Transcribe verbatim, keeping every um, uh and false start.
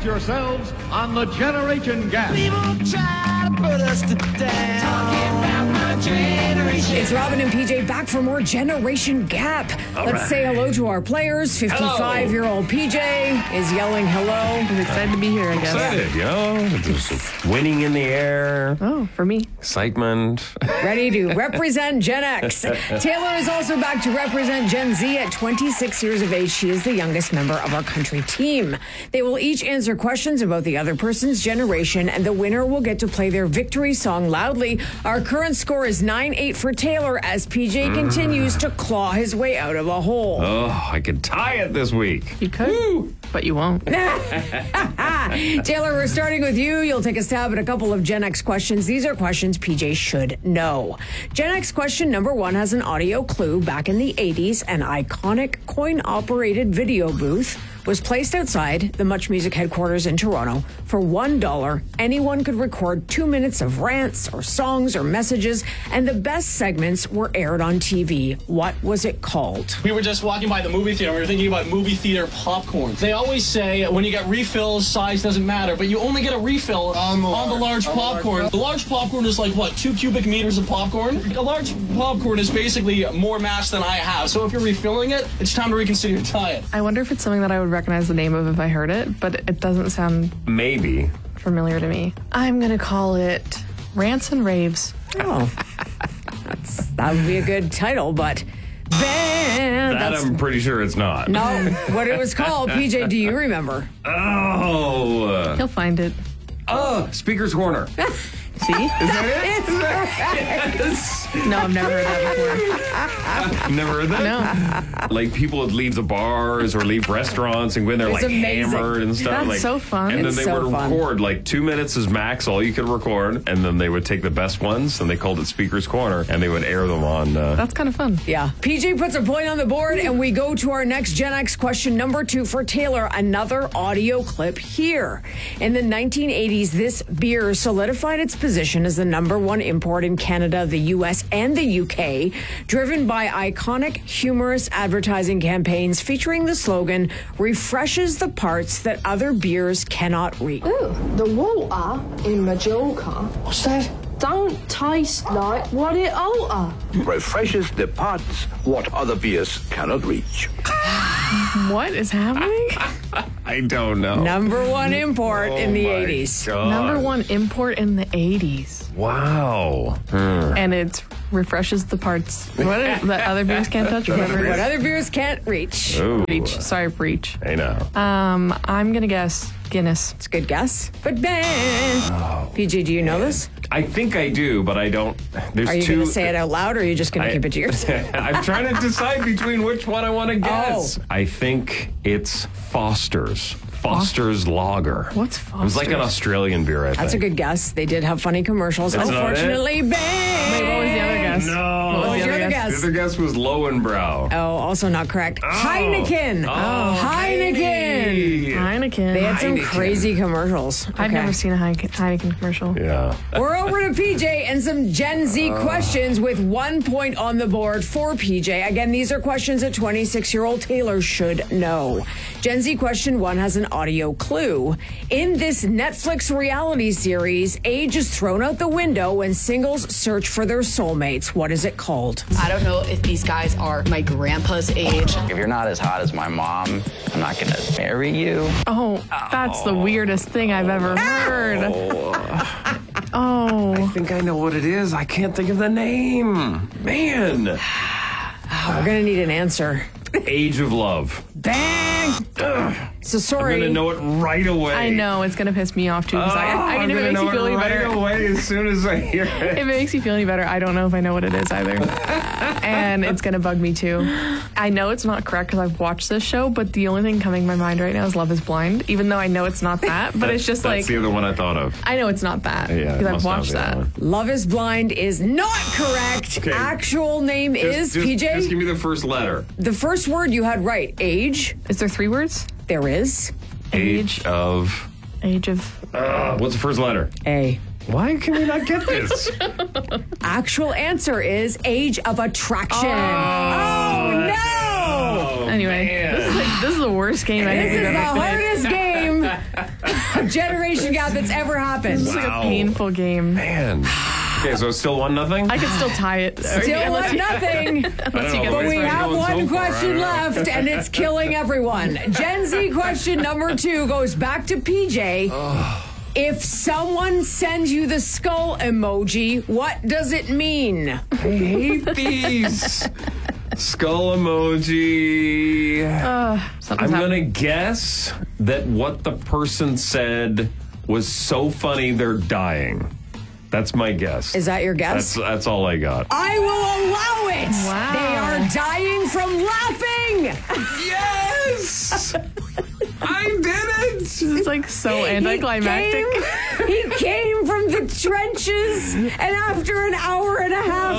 yourselves on the Generation Gap. People try to put us to down. Talking about my generation. It's Robin and P J back for more Generation Gap. All Let's right. say hello to our players. fifty-five-year-old P J is yelling hello. I'm excited to be here, I guess. Excited, you know? There's winning in the air. Oh, for me. Excitement. Ready to represent Gen X. Taylor is also back to represent Gen Z at twenty-six years of age. She is the youngest member of our country team. They will each answer questions about the other person's generation, and the winner will get to play their victory song loudly. Our current score is nine eight for Taylor as P J continues to claw his way out of a hole. Oh, I could tie it this week. You could, Woo. But you won't. Taylor, we're starting with you. You'll take a stab at a couple of Gen X questions. These are questions P J should know. Gen X question number one has an audio clue. Back in the eighties, an iconic coin-operated video booth was placed outside the Much Music headquarters in Toronto. For one dollar, anyone could record two minutes of rants or songs or messages, and the best segments were aired on T V. What was it called? We were just walking by the movie theater. We were thinking about movie theater popcorn. They always say when you get refills, size doesn't matter, but you only get a refill on the, on the large on popcorn. The large, the large popcorn is like, what, two cubic meters of popcorn? A large popcorn is basically more mass than I have. So if you're refilling it, it's time to reconsider your diet. I wonder if it's something that I would recognize the name of if I heard it, but it doesn't sound Maybe. familiar to me. I'm going to call it Rants and Raves. Oh, that's, that would be a good title, but Ben, That that's I'm pretty sure it's not. no what it was called. P J, do you remember? Oh. uh, He'll find it. Oh, Speaker's Corner. See? Is that it? Yes. No, I've never heard that before. You've never heard that? No. Like people would leave the bars or leave restaurants and go in there It's like amazing. hammered and stuff. That's like, so fun. And then It's they so would fun. record like two minutes is max, all you could record. And then they would take the best ones and they called it Speaker's Corner and they would air them on. Uh, That's kind of fun. Yeah. P J puts a point on the board, and we go to our next Gen X question, number two for Taylor. Another audio clip here. In the nineteen eighties, this beer solidified its position as the number one import in Canada, the U S, and the U K, driven by iconic, humorous advertising campaigns featuring the slogan, refreshes the parts that other beers cannot reach. Ooh, the water in Majorca. What's that? Don't taste like what it oughta. Refreshes the parts what other beers cannot reach. What is happening? I don't know. Number one import Oh in the my eighties. God. Number one import in the eighties. Wow. Hmm. And it refreshes the parts what is, that other beers can't touch. Whatever. What other beers can't reach. Ooh. Reach. Sorry, reach. I know. Um, I'm going to guess Guinness. It's a good guess. But Ben, P J, do you know this? I think I do, but I don't. There's Are you two. going to say it out loud, or are you just going to I- keep it to yourself? I'm trying to decide between which one I want to guess. Oh. I think it's Foster's. Foster's Lager. What's It was like an Foster's? Australian beer, I think. That's a good guess. They did have funny commercials. That's not it? Unfortunately, Ben. Wait, what was the other guess? No. What What was your other The guess? other guess was Lowenbrow. Oh, also not correct. Heineken. Oh, Heineken. hey. Heineken. They had some Heineken. crazy commercials. I've Okay. never seen a Heineken, Heineken commercial. Yeah. We're over to P J and some Gen Z questions with one point on the board for P J. Again, these are questions that twenty-six-year-old Taylor should know. Gen Z question one has an audio clue. In this Netflix reality series, age is thrown out the window when singles search for their soulmates. What is it called? I don't know if these guys are my grandpa's age. If you're not as hot as my mom, I'm not gonna marry you. Oh, that's the weirdest thing I've ever heard. Oh. I think I know what it is. I can't think of the name. Man. We're going to need an answer. Age of Love. Bang! So sorry. I'm going to know it right away. I know, it's going to piss me off too. 'Cause I, I I'm mean, if gonna it makes you know feel it any right better. away as soon as I hear it. If it makes you feel any better, I don't know if I know what it is either. And it's going to bug me too. I know it's not correct because I've watched this show, but the only thing coming to my mind right now is Love is Blind, even though I know it's not that. But it's just That's like, the other one I thought of. I know it's not that Yeah, it because I've must not watched be that. one. Love is Blind is not correct. Okay. Actual name Just- is, just- P J? Just give me the first letter. The first word you had right. Age. Is there three words? There is. Age. of. Age of. Uh, what's the first letter? A. Why can we not get this? Actual answer is age of attraction. Oh, Oh, no! Oh, Anyway, man. this is like this is the worst game I think This we've is the ever played. hardest game generation gap that's ever happened. It's like a Wow. painful game. Man. Okay, so it's still one nothing. I could still tie it. Still Unless one you- nothing. I don't know, get But it's we been have going one so far, I question don't know. left, and it's killing everyone. Gen Z question number two goes back to P J. If someone sends you the skull emoji, what does it mean? I hate these. Skull emoji. Uh, I'm something's going happening. to guess that what the person said was so funny they're dying. That's my guess. Is that your guess? That's, that's all I got. I will allow it. Wow. They are dying from laughing. Yes! I did it! This is like so anticlimactic. He came, he came from the trenches, and after an hour and a half